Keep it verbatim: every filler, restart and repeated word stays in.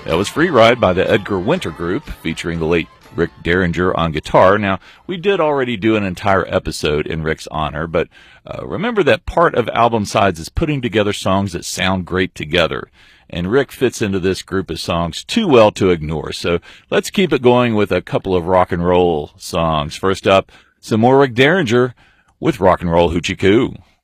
That was Free Ride by the Edgar Winter Group, featuring the late Rick Derringer on guitar. Now, we did already do an entire episode in Rick's honor, but uh, remember that part of album sides is putting together songs that sound great together. And Rick fits into this group of songs too well to ignore. So let's keep it going with a couple of rock and roll songs. First up, some more Rick Derringer with Rock and Roll Hoochie Coo.